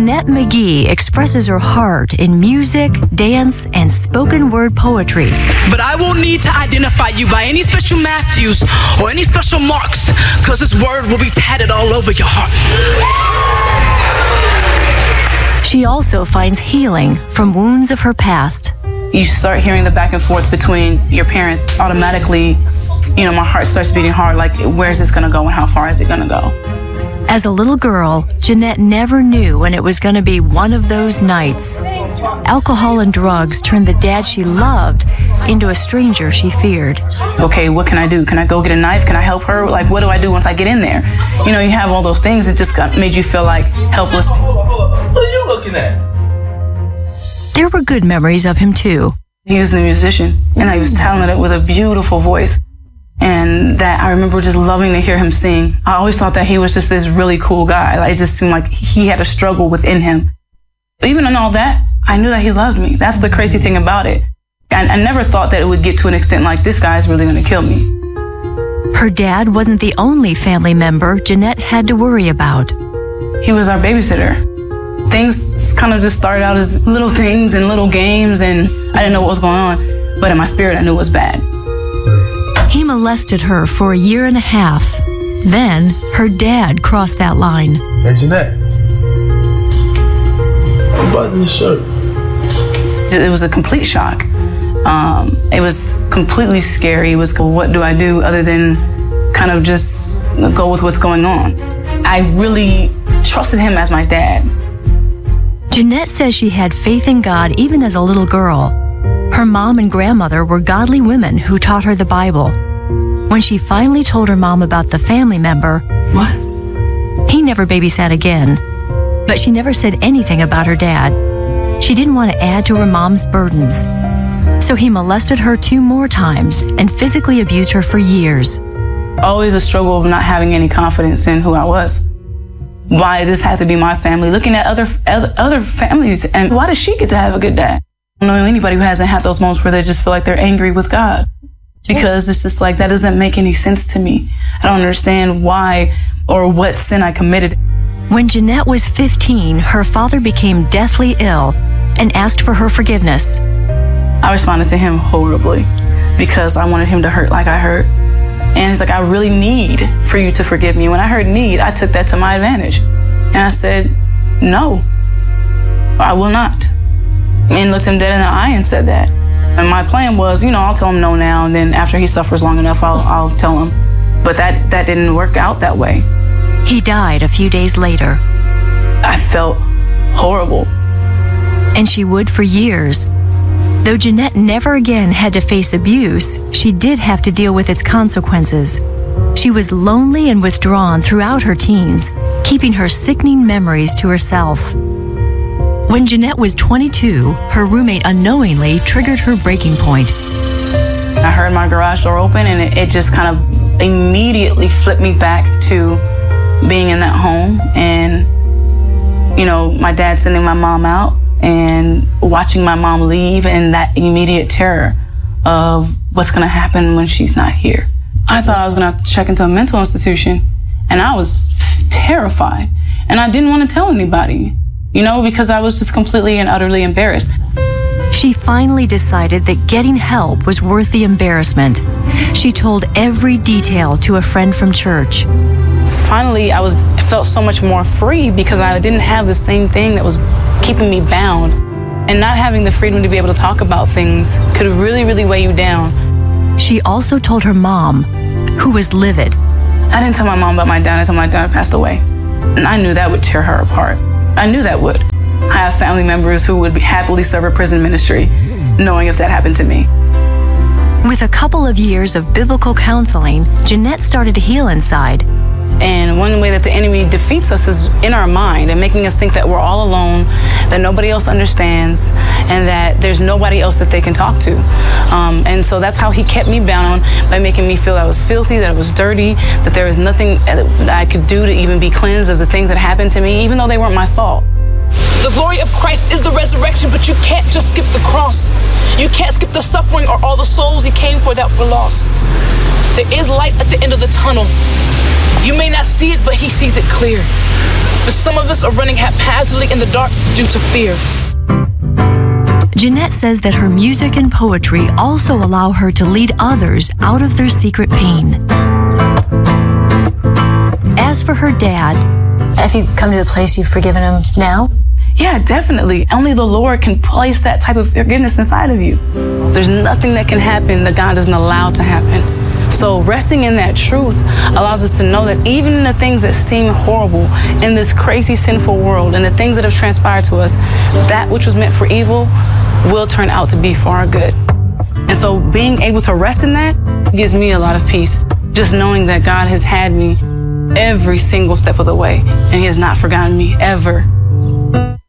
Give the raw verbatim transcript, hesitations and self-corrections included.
Jeanette McGee expresses her heart in music, dance, and spoken word poetry. But I won't need to identify you by any special Matthews or any special marks, because this word will be tatted all over your heart. She also finds healing from wounds of her past. You start hearing the back and forth between your parents. Automatically, you know, my heart starts beating hard, like, where's this gonna go and how far is it gonna go? As a little girl, Jeanette never knew when it was going to be one of those nights. Alcohol and drugs turned the dad she loved into a stranger she feared. Okay, what can I do? Can I go get a knife? Can I help her? Like, what do I do once I get in there? You know, you have all those things. It just got, made you feel like helpless. What are you looking at? There were good memories of him, too. He was a musician, and he was talented with a beautiful voice. And that I remember just loving to hear him sing. I always thought that he was just this really cool guy. Like, it just seemed like he had a struggle within him. But even in all that, I knew that he loved me. That's the crazy thing about it. I, I never thought that it would get to an extent like, this guy's really going to kill me. Her dad wasn't the only family member Jeanette had to worry about. He was our babysitter. Things kind of just started out as little things and little games, and I didn't know what was going on. But in my spirit, I knew it was bad. He molested her for a year and a half. Then, her dad crossed that line. Hey, Jeanette. What button your shirt? It was a complete shock. Um, it was completely scary. It was, what do I do other than kind of just go with what's going on? I really trusted him as my dad. Jeanette says she had faith in God even as a little girl. Her mom and grandmother were godly women who taught her the Bible. When she finally told her mom about the family member, what? He never babysat again. But she never said anything about her dad. She didn't want to add to her mom's burdens. So he molested her two more times and physically abused her for years. Always a struggle of not having any confidence in who I was. Why this had to be my family, looking at other other families, and why does she get to have a good dad? I don't know anybody who hasn't had those moments where they just feel like they're angry with God. Because it's just like, that doesn't make any sense to me. I don't understand why or what sin I committed. When Jeanette was fifteen, her father became deathly ill and asked for her forgiveness. I responded to him horribly because I wanted him to hurt like I hurt. And he's like, I really need for you to forgive me. When I heard need, I took that to my advantage. And I said, no, I will not. And looked him dead in the eye and said that. And my plan was, you know, I'll tell him no now, and then after he suffers long enough, I'll, I'll tell him. But that, that didn't work out that way. He died a few days later. I felt horrible. And she would for years. Though Jeanette never again had to face abuse, she did have to deal with its consequences. She was lonely and withdrawn throughout her teens, keeping her sickening memories to herself. When Jeanette was twenty-two, her roommate unknowingly triggered her breaking point. I heard my garage door open, and it, it just kind of immediately flipped me back to being in that home and, you know, my dad sending my mom out and watching my mom leave, and that immediate terror of what's going to happen when she's not here. I thought I was going to have to check into a mental institution, and I was terrified, and I didn't want to tell anybody. You know, because I was just completely and utterly embarrassed. She finally decided that getting help was worth the embarrassment. She told every detail to a friend from church. Finally, I was I felt so much more free because I didn't have the same thing that was keeping me bound. And not having the freedom to be able to talk about things could really, really weigh you down. She also told her mom, who was livid. I didn't tell my mom about my dad until my dad passed away. And I knew that would tear her apart. I knew that would. I have family members who would happily serve a prison ministry, knowing if that happened to me. With a couple of years of biblical counseling, Jeanette started to heal inside. And one way that the enemy defeats us is in our mind and making us think that we're all alone, that nobody else understands, and that there's nobody else that they can talk to. Um, and so that's how he kept me bound, by making me feel that I was filthy, that I was dirty, that there was nothing that I could do to even be cleansed of the things that happened to me, even though they weren't my fault. The glory of Christ is the resurrection, but you can't just skip the cross. You can't skip the suffering or all the souls he came for that were lost. There is light at the end of the tunnel. You may not see it, but he sees it clear. But some of us are running haphazardly in the dark due to fear. Jeanette says that her music and poetry also allow her to lead others out of their secret pain. As for her dad, have you come to the place you've forgiven him now? Yeah, definitely. Only the Lord can place that type of forgiveness inside of you. There's nothing that can happen that God doesn't allow to happen. So resting in that truth allows us to know that even in the things that seem horrible in this crazy, sinful world and the things that have transpired to us, that which was meant for evil will turn out to be for our good. And so being able to rest in that gives me a lot of peace. Just knowing that God has had me every single step of the way and He has not forgotten me ever.